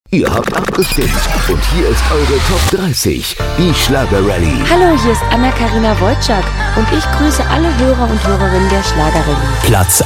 Ihr habt abgestimmt und hier ist eure Top 30, die Schlager-Rallye. Hallo, hier ist Anna-Karina Wojcik und ich grüße alle Hörer und Hörerinnen der Schlager-Rallye. Platz